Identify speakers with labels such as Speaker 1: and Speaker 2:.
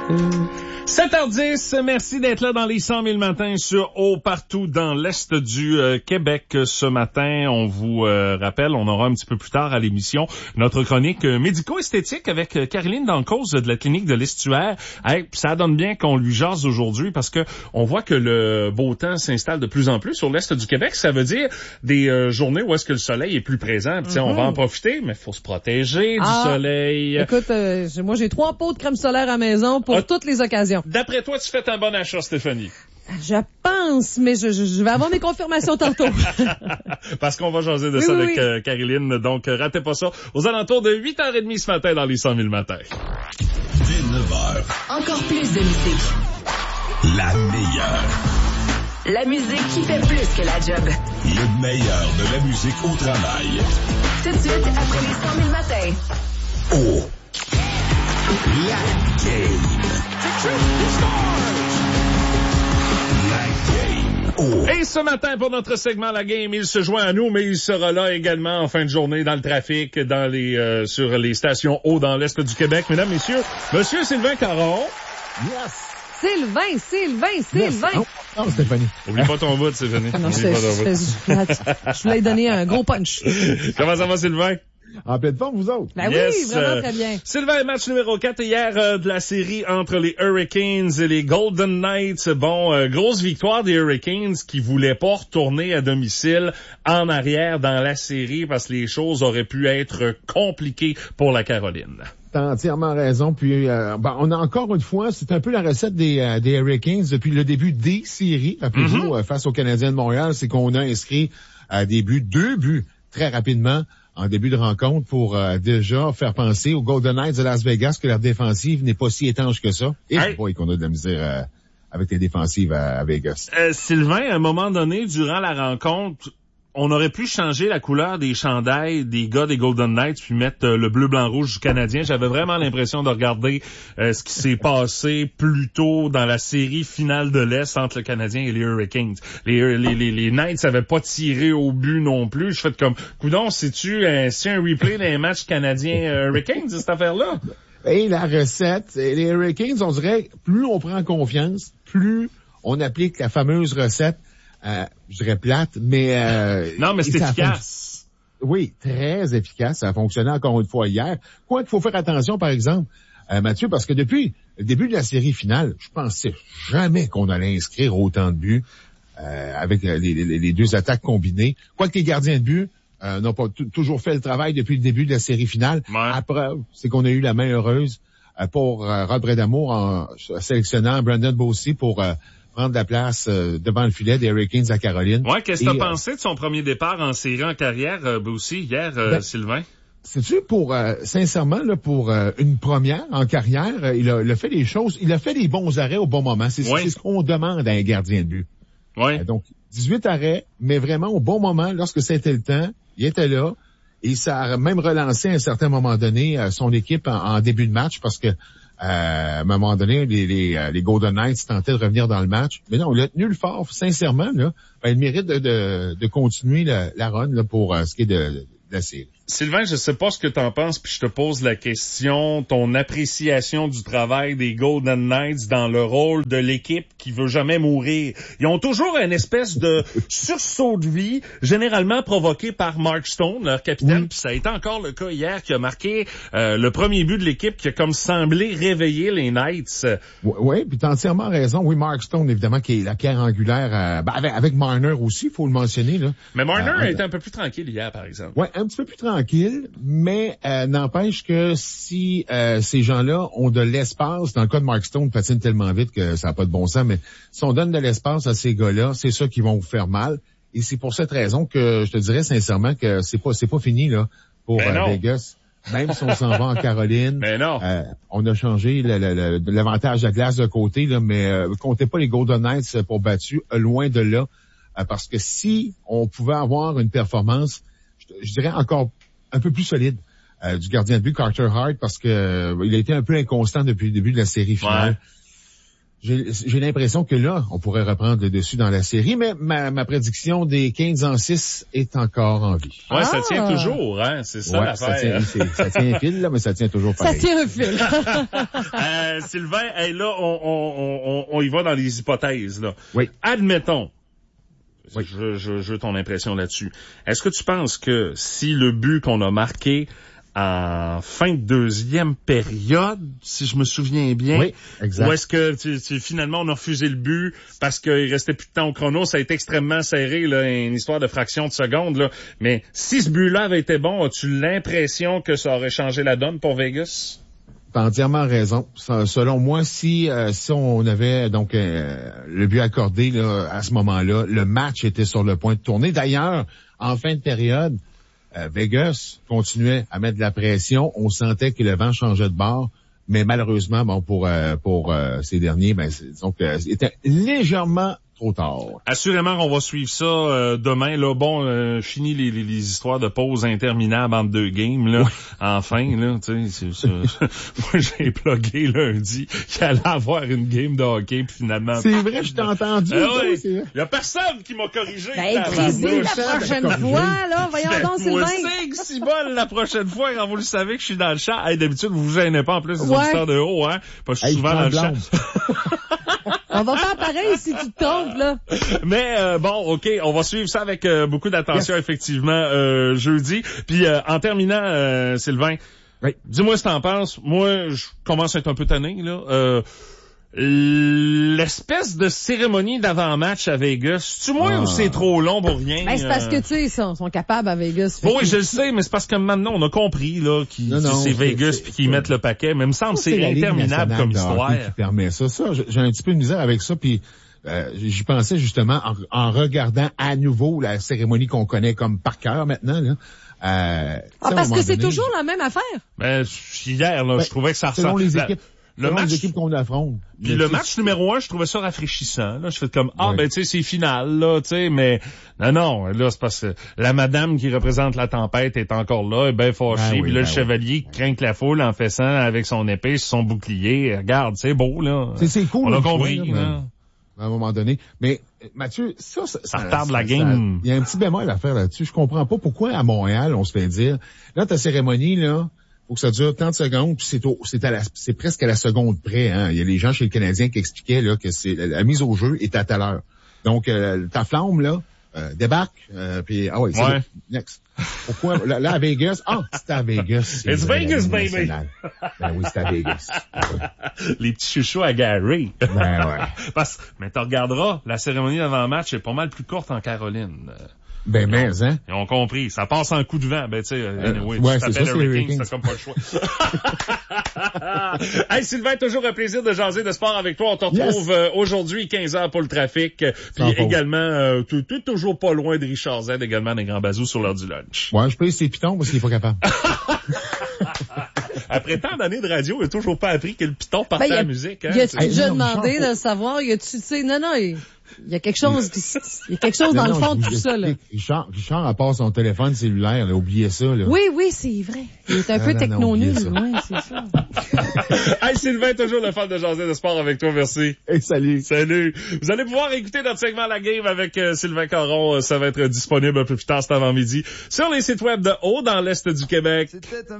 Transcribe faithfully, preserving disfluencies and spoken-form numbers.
Speaker 1: sept heures dix, merci d'être là dans les cent mille matins sur Haut partout dans l'Est du euh, Québec ce matin. On vous euh, rappelle, on aura un petit peu plus tard à l'émission notre chronique euh, médico-esthétique avec euh, Caroline Dancause de la clinique de l'Estuaire. Hey, ça donne bien qu'on lui jase aujourd'hui parce que on voit que le beau temps s'installe de plus en plus sur l'Est du Québec. Ça veut dire des euh, journées où est-ce que le soleil est plus présent. Puis, mm-hmm. On va en profiter, mais il faut se protéger
Speaker 2: ah,
Speaker 1: du soleil.
Speaker 2: Écoute, euh, moi j'ai trois pots de crème solaire à la maison pour ah, toutes les occasions.
Speaker 1: D'après toi, tu fais un bon achat, Stéphanie?
Speaker 2: Je pense, mais je, je, je vais avoir mes confirmations tantôt.
Speaker 1: Parce qu'on va jaser de
Speaker 2: oui,
Speaker 1: ça
Speaker 2: oui,
Speaker 1: avec
Speaker 2: oui.
Speaker 1: Euh, Caroline, donc euh, ratez pas ça. Aux alentours de huit heures trente ce matin dans les cent mille matins.
Speaker 3: Dès neuf heures.
Speaker 4: Encore plus de musique.
Speaker 3: La meilleure.
Speaker 4: La musique qui fait plus que la job.
Speaker 3: Le meilleur de la musique au travail.
Speaker 4: Tout de suite, après les cent mille matins.
Speaker 3: Oh! La game. La game. Oh!
Speaker 1: Et ce matin, pour notre segment La Game, il se joint à nous, mais il sera là également en fin de journée dans le trafic, dans les euh, sur les stations haut dans l'Est du Québec. Mesdames, messieurs, Monsieur Sylvain Caron.
Speaker 5: Yes!
Speaker 2: Sylvain, Sylvain, Sylvain.
Speaker 5: Yes. Non, non, Stéphanie.
Speaker 1: Oublie pas ton bout, Stéphanie.
Speaker 2: Non,
Speaker 1: Oublie pas ton bout.
Speaker 2: Je voulais donner un gros punch.
Speaker 1: Comment ça va, Sylvain?
Speaker 5: En pleine forme, vous autres?
Speaker 2: Ben
Speaker 1: yes,
Speaker 2: oui, vraiment
Speaker 1: euh,
Speaker 2: très bien.
Speaker 1: Sylvain, match numéro quatre hier euh, de la série entre les Hurricanes et les Golden Knights. Bon, euh, grosse victoire des Hurricanes qui voulaient pas retourner à domicile en arrière dans la série parce que les choses auraient pu être compliquées pour la Caroline.
Speaker 5: T'as entièrement raison. Puis, euh, ben, on a encore une fois, c'est un peu la recette des, euh, des Hurricanes depuis le début des séries. Rappelez-vous, mm-hmm. euh, face aux Canadiens de Montréal, c'est qu'on a inscrit euh, des buts, deux buts très rapidement en début de rencontre pour euh, déjà faire penser aux Golden Knights de Las Vegas que leur défensive n'est pas si étanche que ça. Et hey. Boy, qu'on a de la misère euh, avec les défensives à, à Vegas.
Speaker 1: Euh, Sylvain, à un moment donné, durant la rencontre, on aurait pu changer la couleur des chandails des gars des Golden Knights puis mettre euh, le bleu, blanc, rouge du Canadien. J'avais vraiment l'impression de regarder euh, ce qui s'est passé plus tôt dans la série finale de l'Est entre le Canadien et les Hurricanes. Les, les, les, les Knights n'avaient pas tiré au but non plus. Je fais comme, coudonc, c'est-tu un, c'est un replay d'un match Canadien-Hurricanes, cette affaire-là?
Speaker 5: Et la recette, les Hurricanes, on dirait, plus on prend confiance, plus on applique la fameuse recette. Euh, je dirais plate, mais... Euh,
Speaker 1: non, mais c'est efficace.
Speaker 5: Fon... Oui, très efficace. Ça a fonctionné encore une fois hier. Quoi qu'il faut faire attention, par exemple, euh, Mathieu, parce que depuis le début de la série finale, je pensais jamais qu'on allait inscrire autant de buts euh, avec les, les, les deux attaques combinées. Quoique les gardiens de but euh, n'ont pas t- toujours fait le travail depuis le début de la série finale.
Speaker 1: Ouais.
Speaker 5: La preuve, c'est qu'on a eu la main heureuse euh, pour euh, Rod Brédamour en sélectionnant Brandon Bossy pour... Euh, prendre la place euh, devant le filet des Hurricanes à Caroline.
Speaker 1: Ouais, qu'est-ce que t'as
Speaker 5: Et,
Speaker 1: pensé de son premier départ en série en carrière, euh, aussi, hier, euh,
Speaker 5: ben,
Speaker 1: Sylvain?
Speaker 5: C'est-tu pour, euh, sincèrement, là, pour euh, une première en carrière, euh, il, a, il a fait des choses, il a fait des bons arrêts au bon moment. C'est,
Speaker 1: ouais.
Speaker 5: c'est ce qu'on demande à un gardien de but.
Speaker 1: Ouais.
Speaker 5: Euh, donc, dix-huit arrêts, mais vraiment au bon moment, lorsque c'était le temps, il était là. Et ça a même relancé à un certain moment donné euh, son équipe en, en début de match parce que Euh, à un moment donné, les, les, les Golden Knights tentaient de revenir dans le match. Mais non, il a tenu le fort, sincèrement. Là, ben, il mérite de, de, de continuer la, la run là, pour euh, ce qui est de, de la série.
Speaker 1: Sylvain, je sais pas ce que t'en penses, puis je te pose la question, ton appréciation du travail des Golden Knights dans le rôle de l'équipe qui veut jamais mourir. Ils ont toujours une espèce de sursaut de vie, généralement provoqué par Mark Stone, leur capitaine, oui. Puis ça a été encore le cas hier, qui a marqué euh, le premier but de l'équipe, qui a comme semblé réveiller les Knights.
Speaker 5: Oui, oui, puis t'as entièrement raison. Oui, Mark Stone, évidemment, qui est la pierre angulaire, euh, ben, avec, avec Marner aussi, il faut le mentionner. Là.
Speaker 1: Mais Marner
Speaker 5: euh,
Speaker 1: a été un peu plus tranquille hier, par exemple.
Speaker 5: Oui, un petit peu plus tranquille. Tranquille, mais euh, n'empêche que si euh, ces gens-là ont de l'espace, dans le cas de Mark Stone, patine tellement vite que ça n'a pas de bon sens, mais si on donne de l'espace à ces gars-là, c'est ça qui vont vous faire mal. Et c'est pour cette raison que je te dirais sincèrement que c'est pas c'est pas fini là pour
Speaker 1: ben
Speaker 5: euh, Vegas. Même si on s'en va en Caroline,
Speaker 1: ben non.
Speaker 5: Euh, on a changé le, le, le, l'avantage à glace de côté, là, mais euh, comptez pas les Golden Knights pour battu, euh, loin de là, euh, parce que si on pouvait avoir une performance, je, je dirais encore un peu plus solide euh, du gardien de but Carter Hart parce que euh, il a été un peu inconstant depuis le début de la série finale. j'ai, j'ai l'impression que là, on pourrait reprendre le dessus dans la série, mais ma, ma prédiction des quinze en six est encore en vie.
Speaker 1: Ouais,
Speaker 2: Ah.
Speaker 1: ça tient toujours, hein. C'est ça
Speaker 5: Ouais,
Speaker 1: l'affaire.
Speaker 5: ça tient, c'est- ça tient un fil, là, mais ça tient toujours
Speaker 2: Ça
Speaker 5: pareil.
Speaker 2: tient un fil.
Speaker 1: Euh, Sylvain, hey, là, on, on, on, on y va dans les hypothèses, là.
Speaker 5: Oui.
Speaker 1: Admettons.
Speaker 5: Oui.
Speaker 1: Je, je, je veux ton impression là-dessus. Est-ce que tu penses que si le but qu'on a marqué en fin de deuxième période, si je me souviens bien,
Speaker 5: Oui, exact.
Speaker 1: ou est-ce que tu, tu, finalement on a refusé le but parce qu'il restait plus de temps au chrono, ça a été extrêmement serré, là, une histoire de fraction de seconde, là. Mais si ce but-là avait été bon, as-tu l'impression que ça aurait changé la donne pour Vegas?
Speaker 5: T'as entièrement raison. Ça, selon moi, si euh, si on avait donc euh, le but accordé là, à ce moment-là, le match était sur le point de tourner. D'ailleurs, en fin de période, euh, Vegas continuait à mettre de la pression. On sentait que le vent changeait de bord, mais malheureusement, bon pour euh, pour euh, ces derniers, ben c'est, donc euh, c'était légèrement trop tard.
Speaker 1: Assurément qu'on va suivre ça euh, demain. Là, bon, euh, fini les, les, les histoires de pauses interminables entre deux games. Là, enfin, là, tu sais, c'est ça. Moi, j'ai plugué lundi qu'il allait avoir une game de hockey, puis finalement.
Speaker 5: C'est vrai, je t'ai entendu.
Speaker 1: Ah
Speaker 5: ça,
Speaker 1: oui.
Speaker 5: c'est vrai.
Speaker 1: Il y a personne qui m'a corrigé.
Speaker 2: Ben,
Speaker 1: tabarnouche.
Speaker 2: écrisez la
Speaker 5: Tabarnouche.
Speaker 2: prochaine
Speaker 5: Corrigé.
Speaker 2: fois, là. Voyons
Speaker 1: Ben,
Speaker 2: donc,
Speaker 1: moi
Speaker 2: Sylvain.
Speaker 1: aussi, que si bol la prochaine fois, quand vous le savez que je suis dans le chat. Hey, d'habitude, vous vous gênez pas en plus des
Speaker 2: Ouais.
Speaker 1: auditeurs de haut, hein. Parce que je suis
Speaker 5: Hey,
Speaker 1: souvent dans le chat.
Speaker 5: tremblante.
Speaker 2: On va faire pareil si tu te trompes, là.
Speaker 1: Mais euh, bon, OK, on va suivre ça avec euh, beaucoup d'attention, effectivement, euh, jeudi. Puis euh, en terminant, euh, Sylvain,
Speaker 5: Oui.
Speaker 1: dis-moi ce que t'en penses. Moi, je commence à être un peu tanné, là. Euh, l'espèce de cérémonie d'avant-match à Vegas, c'est-tu moi
Speaker 5: Ah.
Speaker 1: ou c'est trop long pour rien?
Speaker 2: Ben, c'est parce que,
Speaker 1: euh?
Speaker 2: tu sais, ils sont, sont capables à Vegas. Fait
Speaker 1: Bon,
Speaker 2: que-
Speaker 1: oui, je le sais, mais c'est parce que maintenant, on a compris, là, qu'ils,
Speaker 5: Non, non,
Speaker 1: que c'est
Speaker 5: c'est-
Speaker 1: Vegas
Speaker 5: c'est-
Speaker 1: puis qu'ils
Speaker 5: c'est-
Speaker 1: mettent le paquet. Mais il me semble que
Speaker 5: C'est
Speaker 1: c'est
Speaker 5: la Ligue
Speaker 1: interminable
Speaker 5: nationale
Speaker 1: comme
Speaker 5: de
Speaker 1: histoire.
Speaker 5: hockey qui permet ça. Ça, j'ai j'ai un petit peu de misère avec ça, puis euh, j'y pensais justement en, en regardant à nouveau la cérémonie qu'on connaît comme par cœur maintenant. Là. Euh, tu sais,
Speaker 2: Ah,
Speaker 5: à un
Speaker 2: parce
Speaker 5: moment
Speaker 2: que c'est
Speaker 5: donné,
Speaker 2: toujours la même affaire.
Speaker 1: Ben, hier, là,
Speaker 5: Ben,
Speaker 1: je trouvais que ça
Speaker 5: selon
Speaker 1: ressemble.
Speaker 5: les
Speaker 1: la-
Speaker 5: équipes,
Speaker 1: le
Speaker 5: selon
Speaker 1: match,
Speaker 5: les équipes qu'on affronte.
Speaker 1: puis le match numéro un, je trouvais ça rafraîchissant. Là, je fais comme ah
Speaker 5: Ouais.
Speaker 1: ben tu sais c'est final là, tu sais, mais non non, là c'est parce que la madame qui représente la tempête est encore là, est bien fâchée,
Speaker 5: Ben oui,
Speaker 1: puis là
Speaker 5: ben
Speaker 1: le chevalier qui craint la foule en faisant avec son épée sur son bouclier. Regarde, c'est beau là.
Speaker 5: C'est, c'est cool.
Speaker 1: On a
Speaker 5: une fois,
Speaker 1: compris.
Speaker 5: là,
Speaker 1: là.
Speaker 5: mais- à un moment donné. Mais euh, Mathieu, ça, ça,
Speaker 1: Ça retarde la game.
Speaker 5: Il y a un petit bémol à faire là-dessus. Je comprends pas pourquoi à Montréal, on se fait dire, là, ta cérémonie, là, faut que ça dure trente secondes, puis c'est au, c'est à la, c'est presque à la seconde près, hein. Il y a les gens chez le Canadien qui expliquaient, là, que c'est, la, la mise au jeu est à telle heure. Donc, euh, ta flamme, là, euh, débarque, euh, puis, ah ouais, c'est
Speaker 1: Ouais.
Speaker 5: bon. Next. Pourquoi, là, là, à Vegas, ah, c'est à Vegas. c'est
Speaker 1: It's
Speaker 5: vrai, la
Speaker 1: Vegas,
Speaker 5: Ligue
Speaker 1: baby.
Speaker 5: nationale. Ben oui, c'est à Vegas.
Speaker 1: Les petits chouchous à Gary.
Speaker 5: Ben ouais.
Speaker 1: Parce, mais tu regarderas, la cérémonie d'avant-match est pas mal plus courte en Caroline. Euh,
Speaker 5: Ben, mais, hein.
Speaker 1: Ils ont compris. Ça passe en coup de vent. Ben, tu sais,
Speaker 5: Euh,
Speaker 1: anyway,
Speaker 5: ouais,
Speaker 1: tu
Speaker 5: c'est
Speaker 1: t'appelles
Speaker 5: ça, c'est les
Speaker 1: Hurricanes,
Speaker 5: Hurricanes.
Speaker 1: t'as comme pas le choix. Hey, Sylvain, toujours un plaisir de jaser de sport avec toi. On te retrouve
Speaker 5: Yes.
Speaker 1: euh, aujourd'hui, quinze heures pour le trafic. euh, Puis
Speaker 5: Sans faute.
Speaker 1: également, euh, tout, tout toujours pas loin de Richard Z, également des grands bazous sur l'heure du lunch.
Speaker 5: Ouais, je paye ses pitons parce qu'il est pas capable.
Speaker 1: Après tant d'années de radio, il a toujours pas appris que le piton partait
Speaker 2: Ben, y
Speaker 1: à
Speaker 2: a-
Speaker 1: la musique. Hein,
Speaker 2: Y a-tu
Speaker 1: C'est-
Speaker 2: déjà
Speaker 5: non,
Speaker 2: demandé
Speaker 5: Richard,
Speaker 2: de savoir? Y a-tu, tu sais, non, non, il y a quelque chose, qui- il y a quelque chose dans
Speaker 5: Non,
Speaker 2: le
Speaker 5: non,
Speaker 2: fond de
Speaker 5: je
Speaker 2: tout
Speaker 5: vous
Speaker 2: ça, là.
Speaker 5: explique. Richard, Richard, à part son téléphone cellulaire, là, oubliez ça, là.
Speaker 2: Oui, oui, c'est vrai. Il est un
Speaker 5: Non,
Speaker 2: peu
Speaker 5: non, non,
Speaker 2: techno-nul,
Speaker 5: oubliez ça.
Speaker 2: ouais, c'est ça.
Speaker 1: Hey, Sylvain, toujours le fan de jaser de sport avec toi. Merci.
Speaker 5: Hey, salut.
Speaker 1: Salut. Vous allez pouvoir écouter notre segment La Game avec euh, Sylvain Caron. Euh, Ça va être disponible un peu plus tard cet avant-midi sur les sites web de Haut dans l'Est du Québec.